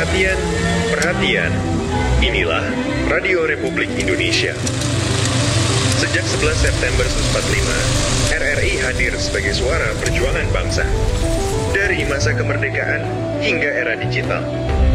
Perhatian, perhatian. Inilah Radio Republik Indonesia. Sejak 11 September 1945, RRI hadir sebagai suara perjuangan bangsa. Dari masa kemerdekaan hingga era digital.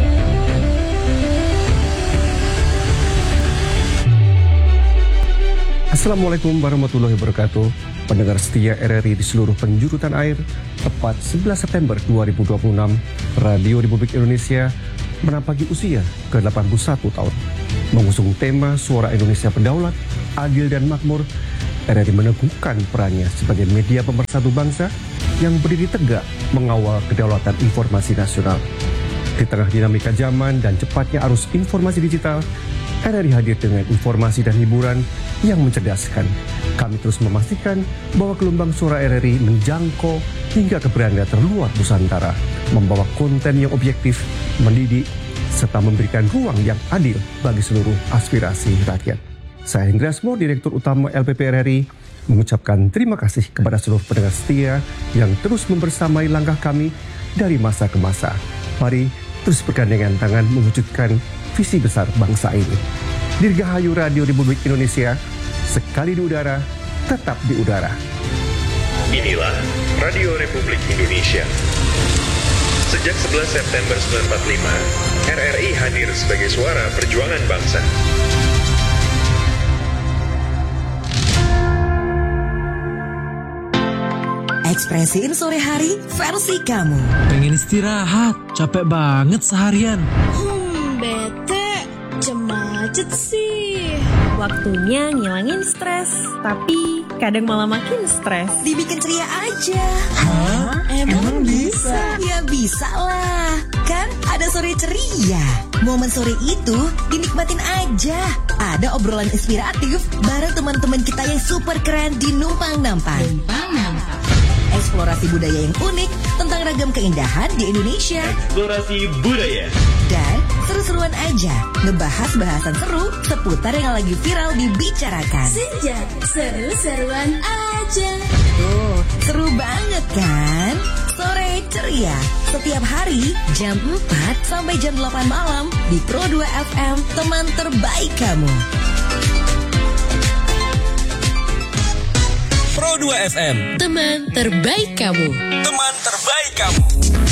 Assalamualaikum warahmatullahi wabarakatuh. Pendengar setia RRI di seluruh penjuru tanah air, tepat 11 September 2026, Radio Republik Indonesia menapaki usia ke-81 tahun. Mengusung tema Suara Indonesia Berdaulat, Adil dan Makmur, RRI meneguhkan perannya sebagai media pemersatu bangsa yang berdiri tegak mengawal kedaulatan informasi nasional. Di tengah dinamika zaman dan cepatnya arus informasi digital, RRI hadir dengan informasi dan hiburan yang mencerdaskan. Kami terus memastikan bahwa gelombang suara RRI menjangkau hingga ke beranda terluar Nusantara, membawa konten yang objektif, mendidik, serta memberikan ruang yang adil bagi seluruh aspirasi rakyat. Saya Hendra Asmo, Direktur Utama LPP RRI, mengucapkan terima kasih kepada seluruh pendengar setia yang terus membersamai langkah kami dari masa ke masa. Mari terus bergandengan tangan mewujudkan visi besar bangsa ini. Dirgahayu Radio Republik Indonesia, sekali di udara, tetap di udara. Inilah Radio Republik Indonesia. Sejak 11 September 1945, RRI hadir sebagai suara perjuangan bangsa. Ekspresiin sore hari versi kamu. Pengen istirahat, capek banget seharian. Bete, macet sih. Waktunya ngilangin stres, tapi kadang malah makin stres. Dibikin ceria aja. Hah? Emang bisa? Ya bisa lah. Kan ada sore ceria. Momen sore itu dinikmatin aja. Ada obrolan inspiratif bareng teman-teman kita yang super keren di Numpang Nampan. Eksplorasi budaya yang unik tentang ragam keindahan di Indonesia. Eksplorasi budaya. Dan seru-seruan aja ngebahas bahasan seru seputar yang lagi viral dibicarakan. Senja, seru-seruan aja. Tuh, seru banget kan? Sore ceria setiap hari jam 4 sampai jam 8 malam di Pro 2 FM, teman terbaik kamu. Pro 2 FM, Teman terbaik kamu. teman terbaik kamu.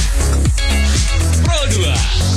Pro 2.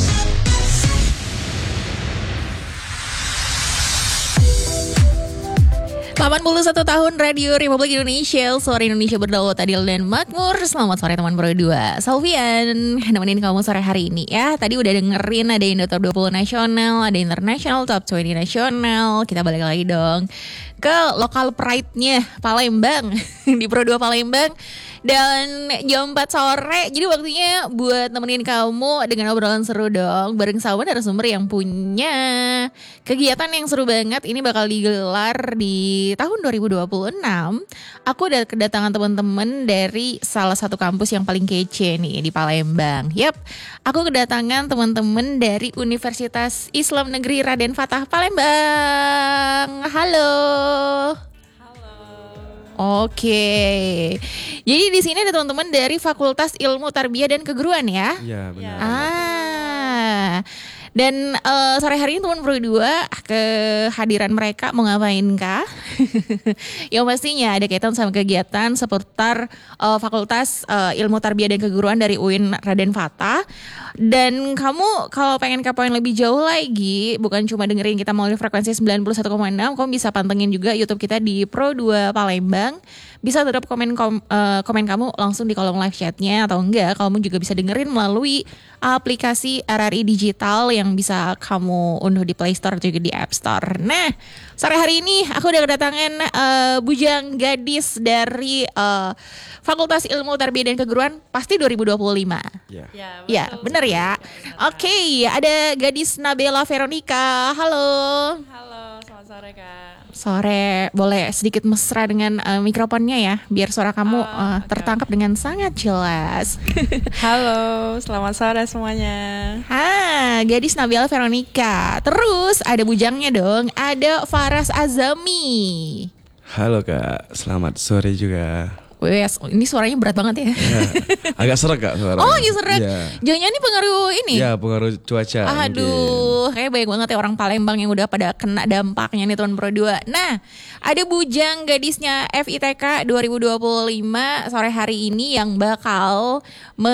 ...81 tahun Radio Republik Indonesia, Suara Indonesia Berdaulat, Adil dan Makmur. Selamat sore teman Pro 2. Salvian nemenin kamu sore hari ini ya. Tadi udah dengerin ada Indo Top 20 Nasional, ada International Top 20 Nasional. Kita balik lagi dong ke lokal pride-nya Palembang di Pro 2 Palembang. Dan jam 4 sore, jadi waktunya buat nemenin kamu dengan obrolan seru dong. Bareng sama narasumber yang punya kegiatan yang seru banget. Ini bakal digelar di tahun 2026. Aku udah kedatangan teman-teman dari salah satu kampus yang paling kece nih di Palembang. Yap, aku kedatangan teman-teman dari Universitas Islam Negeri Raden Fatah Palembang. Halo. Oke, jadi di sini ada teman-teman dari Fakultas Ilmu Tarbiyah dan Keguruan ya? Iya, benar. Dan sore hari ini teman Pro 2 kehadiran mereka mau ngapain kah? Yang pastinya ada kaitan sama kegiatan seputar Fakultas Ilmu Tarbiyah dan Keguruan dari UIN Raden Fatah. Dan kamu kalau pengen kepoin lebih jauh lagi, bukan cuma dengerin kita melalui frekuensi 91,6, kamu bisa pantengin juga YouTube kita di Pro 2 Palembang. Bisa drop komen kamu langsung di kolom live chatnya, atau enggak kamu juga bisa dengerin melalui aplikasi RRI Digital yang bisa kamu unduh di Play Store juga di App Store. Nah, sore hari ini aku udah kedatangan bujang gadis dari Fakultas Ilmu Tarbiyah dan Keguruan, pasti 2025. Ya, benar ya. Oke, ada gadis Nabela Veronica. Halo. Halo, selamat sore Kak. Sore, boleh sedikit mesra dengan mikrofonnya ya, biar suara kamu tertangkap dengan sangat jelas. Halo, selamat sore semuanya. Gadis Nabila Veronica. Terus ada bujangnya dong, ada Faras Azami. Halo Kak, selamat sore juga. Wes, ini suaranya berat banget ya. Ya, agak serak Kak suaranya. Oh, iya serak. Iya. Jangan-jangan ini pengaruh ini. Ya, pengaruh cuaca. Aduh, kayak banyak banget ya orang Palembang yang udah pada kena dampaknya nih Tuan Pro 2. Nah, ada Bujang Gadisnya FITK 2025 sore hari ini yang bakal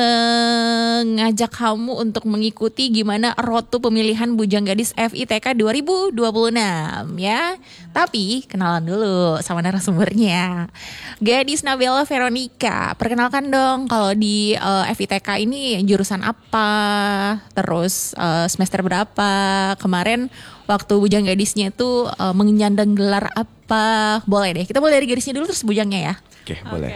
mengajak kamu untuk mengikuti gimana rotu pemilihan Bujang Gadis FITK 2026 ya. Tapi kenalan dulu sama narasumbernya. Gadis Nabela Veronica. Perkenalkan dong kalau di FITK ini jurusan apa? Terus semester berapa? Kemarin waktu Bujang Gadisnya itu menyandang gelar apa? Boleh deh. Kita mulai dari gadisnya dulu terus bujangnya ya. Oke, boleh.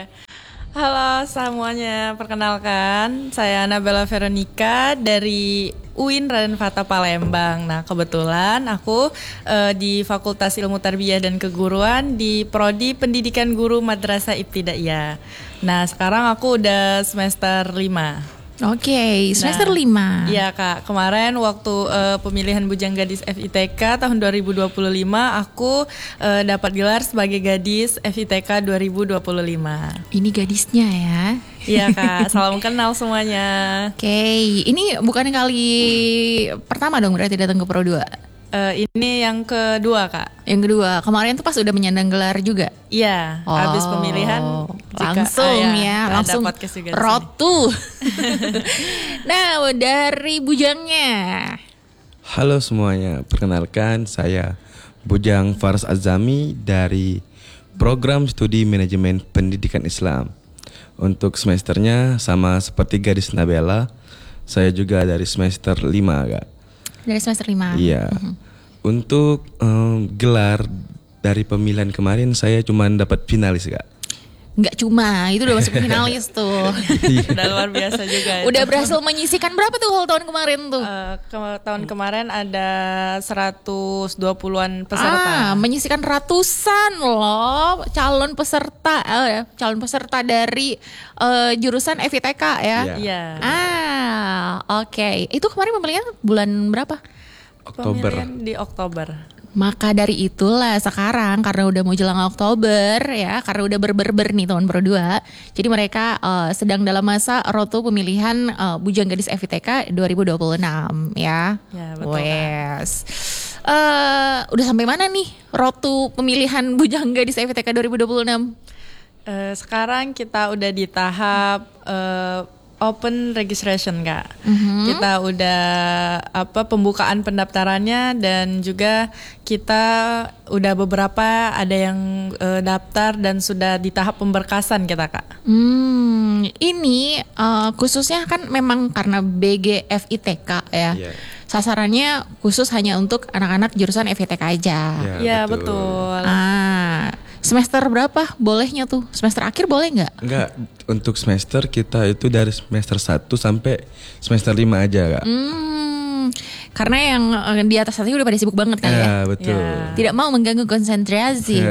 Halo semuanya, perkenalkan saya Nabela Veronica dari UIN Raden Fata Palembang. Nah kebetulan aku di Fakultas Ilmu Tarbiyah dan Keguruan di Prodi Pendidikan Guru Madrasah Ibtidaiyah. Nah sekarang aku udah semester 5. Oke, semester 5. Iya Kak, kemarin waktu pemilihan Bujang Gadis FITK tahun 2025 aku dapat gelar sebagai gadis FITK 2025. Ini gadisnya ya. Iya Kak, salam kenal semuanya. Oke, ini bukan kali pertama dong berarti datang ke Pro 2. Ini yang kedua Kak. Yang kedua, kemarin tuh pas udah menyandang gelar juga. Iya, habis pemilihan langsung podcast juga di sini. rotu. Nah, dari bujangnya. Halo semuanya, perkenalkan saya Bujang Faras Azami dari Program Studi Manajemen Pendidikan Islam. Untuk semesternya sama seperti gadis Nabela, saya juga dari semester 5 Kak. Dari semester 5. Iya. Untuk gelar dari pemilihan kemarin saya cuma dapat finalis Kak. Nggak cuma, itu udah masuk finalis tuh. Udah luar biasa juga. Udah berhasil menyisikan berapa tuh kalau tahun kemarin tuh? Tahun kemarin ada 120-an peserta. Menyisikan ratusan loh calon peserta dari jurusan FITK ya. Iya. Oke. Itu kemarin pemilihan bulan berapa? Oktober. Pemilihan di Oktober. Maka dari itulah sekarang karena udah mau jelang Oktober ya, karena udah berber nih tahun Pro 2. Jadi mereka sedang dalam masa rotu pemilihan Bujang Gadis FITK 2026 ya. Ya, betul. Wes. Udah sampai mana nih rotu pemilihan Bujang Gadis FITK 2026? Sekarang kita udah di tahap open registration Kak. Kita udah pembukaan pendaftarannya dan juga kita udah beberapa ada yang daftar dan sudah di tahap pemberkasan kita Kak. Ini khususnya kan memang karena BGFITK ya. Yeah. Sasarannya khusus hanya untuk anak-anak jurusan FITK aja. Iya betul. Semester berapa bolehnya tuh? Semester akhir boleh nggak? Enggak, untuk semester kita itu dari semester 1 sampai semester 5 aja Kak. Karena yang di atas tadi udah pada sibuk banget kan ya? Betul. Ya. Tidak mau mengganggu konsentrasi.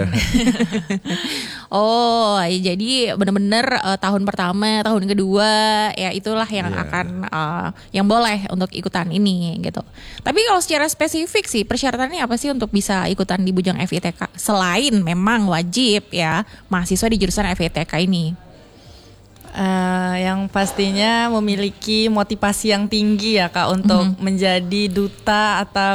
Jadi benar-benar tahun pertama, tahun kedua ya itulah yang akan yang boleh untuk ikutan ini gitu. Tapi kalau secara spesifik sih persyaratannya apa sih untuk bisa ikutan di Bujang FITK selain memang wajib ya mahasiswa di jurusan FITK ini? Yang pastinya memiliki motivasi yang tinggi ya Kak untuk menjadi duta atau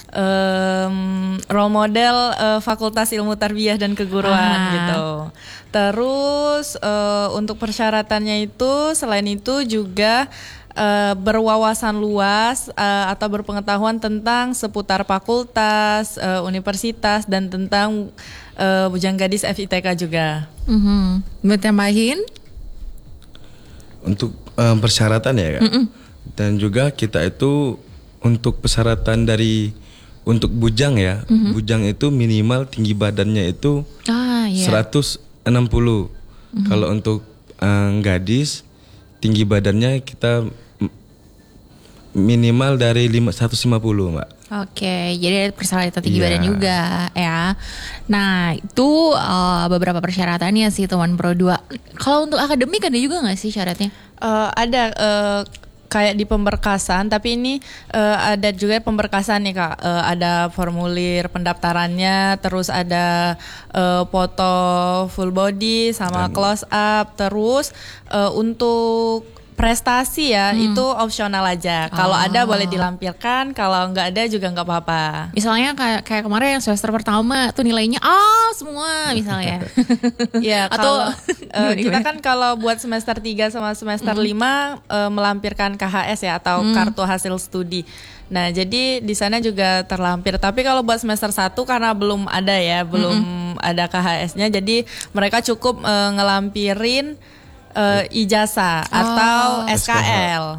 role model Fakultas Ilmu Tarbiyah dan Keguruan gitu. Terus untuk persyaratannya itu selain itu juga berwawasan luas atau berpengetahuan tentang seputar fakultas, universitas dan tentang Bujang Gadis FITK juga. Mau tambahin? Untuk persyaratan ya Kak. Dan juga kita itu untuk persyaratan untuk bujang ya. Bujang itu minimal tinggi badannya itu 160. Kalau untuk gadis tinggi badannya kita minimal dari 150 Mbak. Oke, jadi ada persyaratan tinggi badan juga ya. Nah itu beberapa persyaratannya sih teman Pro 2. Kalau untuk akademik ada juga nggak sih syaratnya? Ada kayak di pemberkasan, tapi ini ada juga pemberkasan nih Kak. Ada formulir pendaftarannya, terus ada foto full body sama close up, terus untuk prestasi ya itu opsional aja. Kalau ada boleh dilampirkan, kalau nggak ada juga nggak apa-apa. Misalnya kayak kemarin yang semester pertama tuh nilainya semua misalnya. Ya, atau kita kan kalau buat semester 3 sama semester 5 melampirkan KHS ya atau kartu hasil studi. Nah, jadi di sana juga terlampir. Tapi kalau buat semester 1 karena belum ada ya, belum ada KHS-nya, jadi mereka cukup ngelampirin ijazah atau SKL.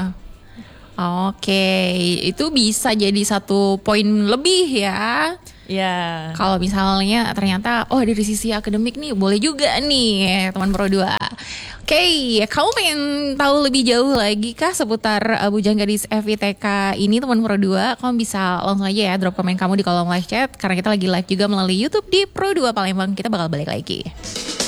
Oke, itu bisa jadi 1 poin lebih ya. Ya. Kalau misalnya ternyata dari sisi akademik nih boleh juga nih teman Pro 2. Oke, kamu pengen tahu lebih jauh lagi kah seputar Bujang Gadis FITK ini teman Pro 2? Kamu bisa langsung aja ya drop komen kamu di kolom live chat karena kita lagi live juga melalui YouTube di Pro 2 Palembang. Kita bakal balik lagi.